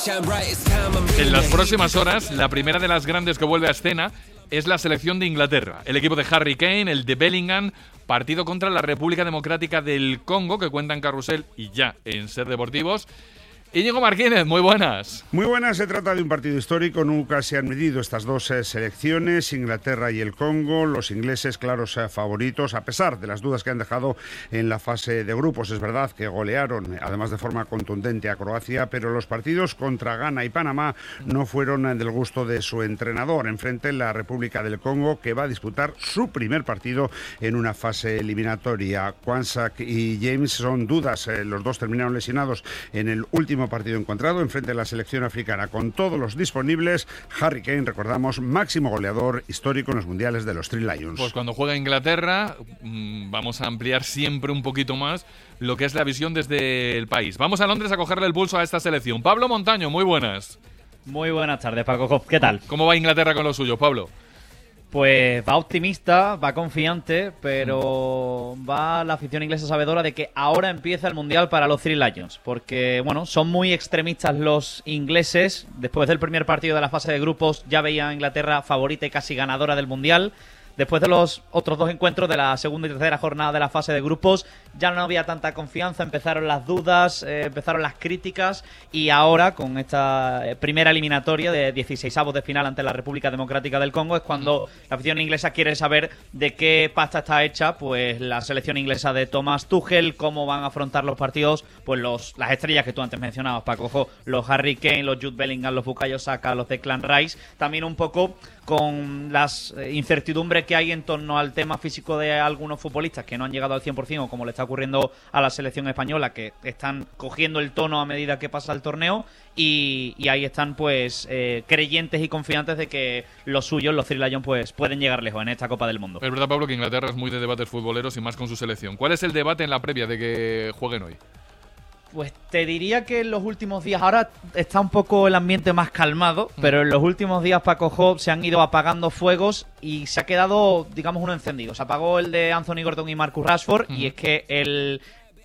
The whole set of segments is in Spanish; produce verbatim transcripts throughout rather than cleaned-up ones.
En las próximas horas, la primera de las grandes que vuelve a escena es la selección de Inglaterra. El equipo de Harry Kane, el de Bellingham, partido contra la República Democrática del Congo, que cuenta en Carrusel y ya en Ser Deportivos. Íñigo Martínez, muy buenas. Muy buenas, se trata de un partido histórico, nunca se han medido estas dos eh, selecciones, Inglaterra y el Congo, los ingleses claros eh, favoritos, a pesar de las dudas que han dejado en la fase de grupos. Es verdad que golearon, además de forma contundente, a Croacia, pero los partidos contra Ghana y Panamá no fueron eh, del gusto de su entrenador. Enfrente la República del Congo, que va a disputar su primer partido en una fase eliminatoria. Kwanzaa y James son dudas, eh, los dos terminaron lesionados en el último partido encontrado enfrente de la selección africana. Con todos los disponibles, Harry Kane, recordamos, máximo goleador histórico en los mundiales de los Three Lions. Pues cuando juega Inglaterra, mmm, vamos a ampliar siempre un poquito más lo que es la visión desde el país. Vamos a Londres a cogerle el pulso a esta selección. Pablo Montaño, muy buenas. Muy buenas tardes, Paco. ¿Qué tal? ¿Cómo va Inglaterra con lo suyo, Pablo? Pues va optimista, va confiante, pero va la afición inglesa sabedora de que ahora empieza el Mundial para los Three Lions, porque bueno, son muy extremistas los ingleses. Después del primer partido de la fase de grupos ya veía a Inglaterra favorita y casi ganadora del Mundial. Después de los otros dos encuentros de la segunda y tercera jornada de la fase de grupos, ya no había tanta confianza, empezaron las dudas, eh, empezaron las críticas, y ahora, con esta primera eliminatoria de dieciseisavos de final ante la República Democrática del Congo, es cuando la afición inglesa quiere saber de qué pasta está hecha pues la selección inglesa de Thomas Tuchel, cómo van a afrontar los partidos, pues los las estrellas que tú antes mencionabas, Paco, ojo, los Harry Kane, los Jude Bellingham, los Bukayo Saka, los Declan Rice, también un poco con las incertidumbres que hay en torno al tema físico de algunos futbolistas que no han llegado al cien por ciento, o como le está ocurriendo a la selección española, que están cogiendo el tono a medida que pasa el torneo, y, y ahí están pues eh, creyentes y confiantes de que los suyos, los Three Lions, pues pueden llegar lejos en esta Copa del Mundo. Es verdad, Pablo, que Inglaterra es muy de debates futboleros y más con su selección. ¿Cuál es el debate en la previa de que jueguen hoy? Pues te diría que en los últimos días, ahora está un poco el ambiente más calmado, mm. pero en los últimos días, Paco Jo, se han ido apagando fuegos y se ha quedado, digamos, uno encendido. Se apagó el de Anthony Gordon y Marcus Rashford, mm. y es que el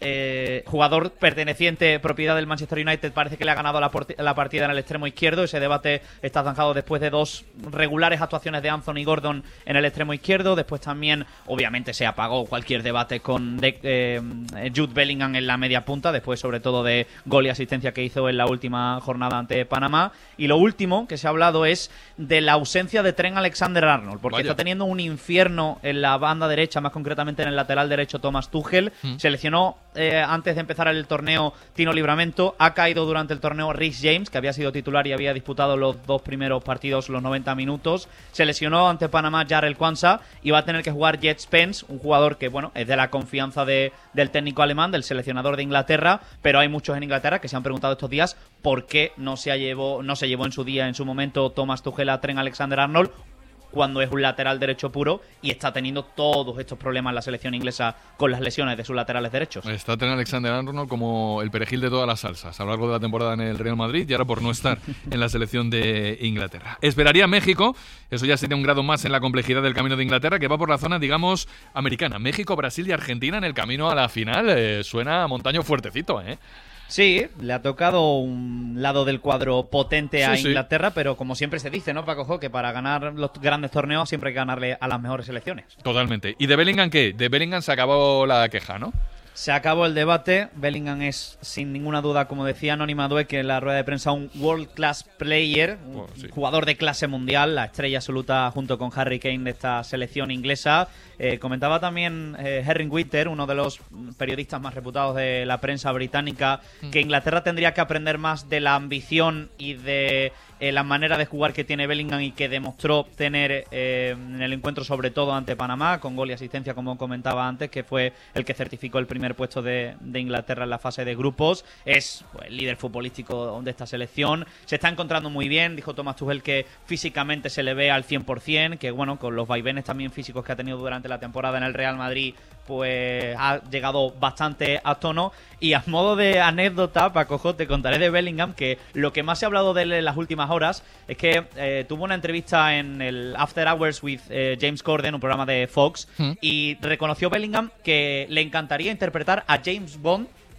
eh, jugador perteneciente, propiedad del Manchester United, parece que le ha ganado la, la partida en el extremo izquierdo. Ese debate está zanjado después de dos regulares actuaciones de Anthony Gordon en el extremo izquierdo. Después también, obviamente, se apagó cualquier debate con de, eh, Jude Bellingham en la media punta, después sobre todo de gol y asistencia que hizo en la última jornada ante Panamá. Y lo último que se ha hablado es de la ausencia de Trent Alexander-Arnold, porque Vaya. está teniendo un infierno en la banda derecha, más concretamente en el lateral derecho Thomas Tuchel. Mm. Se lesionó Eh, antes de empezar el torneo Tino Livramento, ha caído durante el torneo Reece James, que había sido titular y había disputado los dos primeros partidos, los noventa minutos, se lesionó ante Panamá Jarrell Kwanzaa y va a tener que jugar Jet Spence, un jugador que bueno es de la confianza de, del técnico alemán, del seleccionador de Inglaterra, pero hay muchos en Inglaterra que se han preguntado estos días por qué no se llevó, no se llevó en su día, en su momento, Thomas Tuchel a Trent Alexander-Arnold, cuando es un lateral derecho puro y está teniendo todos estos problemas la selección inglesa con las lesiones de sus laterales derechos. Está Trent Alexander-Arnold como el perejil de todas las salsas a lo largo de la temporada en el Real Madrid y ahora por no estar en la selección de Inglaterra. Esperaría México, eso ya sería un grado más en la complejidad del camino de Inglaterra, que va por la zona, digamos, americana. México, Brasil y Argentina en el camino a la final. Eh, suena a Montaño fuertecito, ¿eh? Sí, le ha tocado un lado del cuadro potente a sí, Inglaterra, sí. pero como siempre se dice, ¿no, Paco Jo? Que para ganar los grandes torneos siempre hay que ganarle a las mejores selecciones. Totalmente. ¿Y de Bellingham qué? De Bellingham se acabó la queja, ¿no? Se acabó el debate. Bellingham es, sin ninguna duda, como decía Anónima Dueque en la rueda de prensa, un world class player, un oh, sí. jugador de clase mundial, la estrella absoluta junto con Harry Kane de esta selección inglesa. Eh, comentaba también eh, Henry Winter, uno de los periodistas más reputados de la prensa británica, mm. que Inglaterra tendría que aprender más de la ambición y de eh, la manera de jugar que tiene Bellingham y que demostró tener eh, en el encuentro, sobre todo ante Panamá, con gol y asistencia, como comentaba antes, que fue el que certificó el primer puesto de, de Inglaterra en la fase de grupos. Es pues, el líder futbolístico de esta selección, se está encontrando muy bien. Dijo Thomas Tuchel que físicamente se le ve al cien por ciento, que bueno, con los vaivenes también físicos que ha tenido durante la temporada en el Real Madrid, pues ha llegado bastante a tono. Y a modo de anécdota, Paco Jo, te contaré de Bellingham que lo que más se ha hablado de él en las últimas horas es que eh, tuvo una entrevista en el After Hours with eh, James Corden, un programa de Fox, ¿Mm? y reconoció Bellingham que le encantaría interpretar a James Bond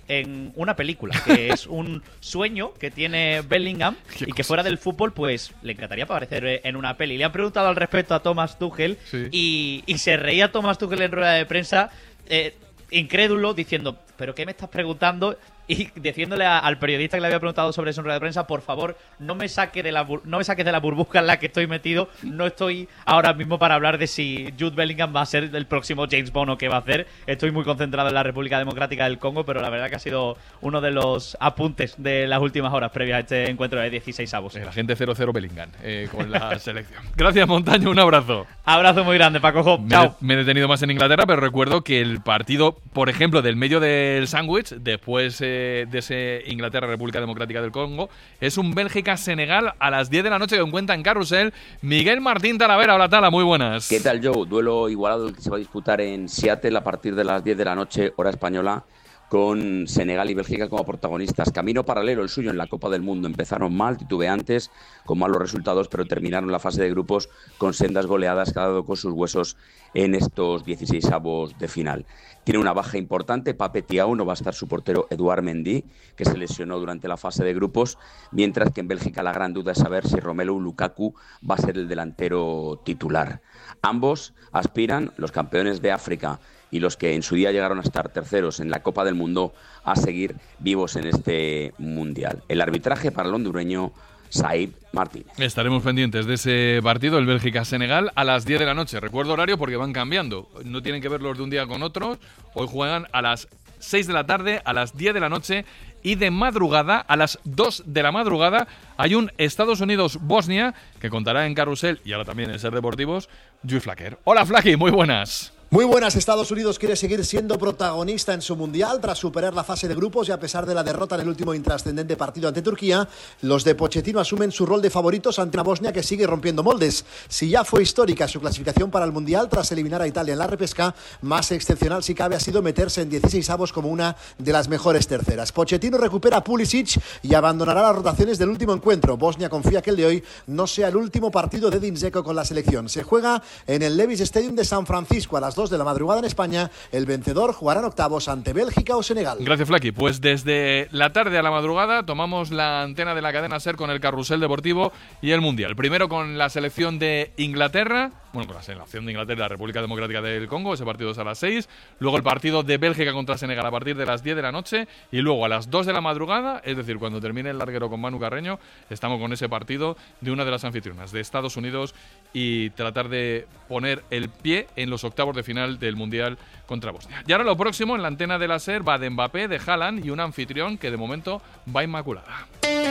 en una película, que es un sueño que tiene Bellingham y que fuera del fútbol, pues le encantaría aparecer en una peli. Le han preguntado al respecto a Thomas Tuchel sí. y, y se reía Thomas Tuchel en rueda de prensa, eh, incrédulo, diciendo, ¿pero qué me estás preguntando? Y diciéndole a, al periodista que le había preguntado sobre eso en rueda de prensa, por favor, no me saque de la no me saques de la burbuja en la que estoy metido. No estoy ahora mismo para hablar de si Jude Bellingham va a ser el próximo James Bond o qué va a hacer. Estoy muy concentrado en la República Democrática del Congo, pero la verdad que ha sido uno de los apuntes de las últimas horas previas a este encuentro de dieciséis avos. El agente cero cero Bellingham eh, con la selección. Gracias, Montaño, un abrazo. Abrazo muy grande, Paco Job. Chao. Me, me he detenido más en Inglaterra, pero recuerdo que el partido, por ejemplo, del medio del sándwich, después eh, de ese Inglaterra-República Democrática del Congo, es un Bélgica-Senegal a las diez de la noche que cuenta en Carrusel. Miguel Martín Talavera, hola Tala, muy buenas. ¿Qué tal, Joe? Duelo igualado el que se va a disputar en Seattle a partir de las diez de la noche, hora española, con Senegal y Bélgica como protagonistas. Camino paralelo el suyo en la Copa del Mundo. Empezaron mal, titubeantes, con malos resultados, pero terminaron la fase de grupos con sendas goleadas que ha dado con sus huesos en estos dieciseisavos de final. Tiene una baja importante, Pape Thiaw, no va a estar su portero Edouard Mendy, que se lesionó durante la fase de grupos, mientras que en Bélgica la gran duda es saber si Romelu Lukaku va a ser el delantero titular. Ambos aspiran, los campeones de África y los que en su día llegaron a estar terceros en la Copa del Mundo, a seguir vivos en este Mundial. El arbitraje para el hondureño Said Martínez. Estaremos pendientes de ese partido, el Bélgica-Senegal, a las diez de la noche. Recuerdo horario porque van cambiando. No tienen que verlos de un día con otro. Hoy juegan a las seis de la tarde, a las diez de la noche, y de madrugada, a las dos de la madrugada, hay un Estados Unidos-Bosnia que contará en Carrusel y ahora también en Ser Deportivos, Lluís Flaquer. Hola Flaqui, muy buenas. Muy buenas. Estados Unidos quiere seguir siendo protagonista en su Mundial tras superar la fase de grupos y a pesar de la derrota en el último intrascendente partido ante Turquía, los de Pochettino asumen su rol de favoritos ante una Bosnia que sigue rompiendo moldes. Si ya fue histórica su clasificación para el Mundial tras eliminar a Italia en la repesca, más excepcional si cabe ha sido meterse en dieciseisavos como una de las mejores terceras. Pochettino recupera a Pulisic y abandonará las rotaciones del último encuentro. Bosnia confía que el de hoy no sea el último partido de Edin Dzeko con la selección. Se juega en el Levi's Stadium de San Francisco a las dos de la madrugada en España. El vencedor jugará en octavos ante Bélgica o Senegal. Gracias, Flaqui. Pues desde la tarde a la madrugada tomamos la antena de la cadena SER con el Carrusel Deportivo y el Mundial. Primero con la selección de Inglaterra, bueno, con la selección de Inglaterra y la República Democrática del Congo, ese partido es a las seis. Luego el partido de Bélgica contra Senegal a partir de las diez de la noche. Y luego a las dos de la madrugada, es decir, cuando termine el larguero con Manu Carreño, estamos con ese partido de una de las anfitrionas, de Estados Unidos, y tratar de poner el pie en los octavos de final del Mundial contra Bosnia. Y ahora lo próximo en la antena de la SER va de Mbappé, de Haaland y un anfitrión que de momento va inmaculada.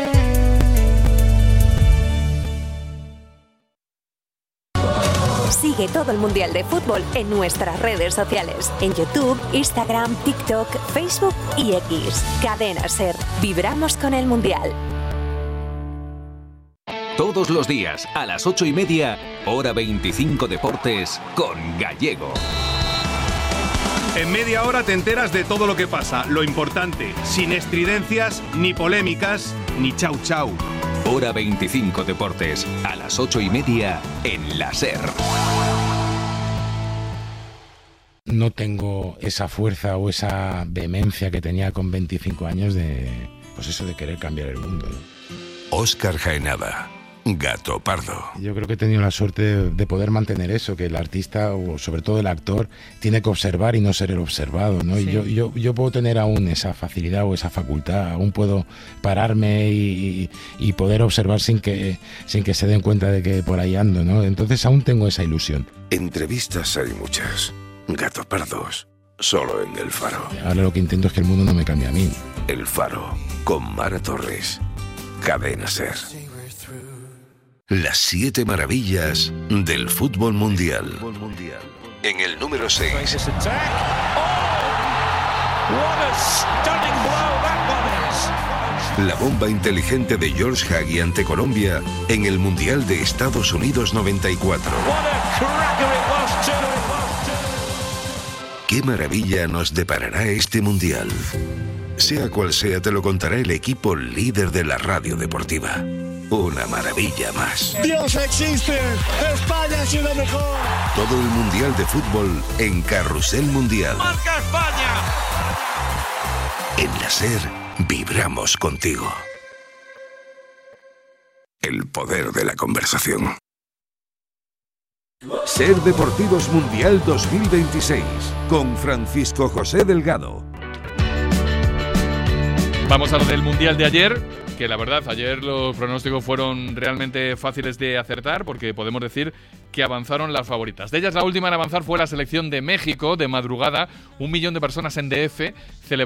Sigue todo el Mundial de Fútbol en nuestras redes sociales, en YouTube, Instagram, TikTok, Facebook y X. Cadena SER. Vibramos con el Mundial. Todos los días, a las ocho y media, hora veinticinco Deportes, con Gallego. En media hora te enteras de todo lo que pasa, lo importante, sin estridencias, ni polémicas, ni chau chau. Hora veinticinco Deportes, a las ocho y media, en la SER. No tengo esa fuerza o esa vehemencia que tenía con veinticinco años de, pues eso, de querer cambiar el mundo, ¿no? Óscar Jaenada, Gato Pardo. Yo creo que he tenido la suerte de, de poder mantener eso, que el artista, o sobre todo el actor, tiene que observar y no ser el observado, ¿no? Sí. Y yo, yo, yo puedo tener aún esa facilidad o esa facultad, aún puedo pararme y, y, y poder observar sin que, sin que se den cuenta de que por ahí ando, ¿no? Entonces aún tengo esa ilusión. Entrevistas hay muchas. Gato Pardos, solo en El Faro. Ahora lo que intento es que el mundo no me cambie a mí. El Faro, con Mara Torres. Cadena SER. Las siete maravillas del fútbol mundial. En el número seis. La bomba inteligente de George Hagi ante Colombia en el Mundial de Estados Unidos noventa y cuatro. ¿Qué maravilla nos deparará este Mundial? Sea cual sea, te lo contará el equipo líder de la radio deportiva. Una maravilla más. ¡Dios existe! ¡España ha sido mejor! Todo el Mundial de Fútbol en Carrusel Mundial. ¡Marca España! En la SER, vibramos contigo. El poder de la conversación. SER Deportivos Mundial dos mil veintiséis, con Francisco José Delgado. Vamos a lo del Mundial de ayer, que la verdad, ayer los pronósticos fueron realmente fáciles de acertar, porque podemos decir que avanzaron las favoritas. De ellas, la última en avanzar fue la selección de México. De madrugada, un millón de personas en D F celebraron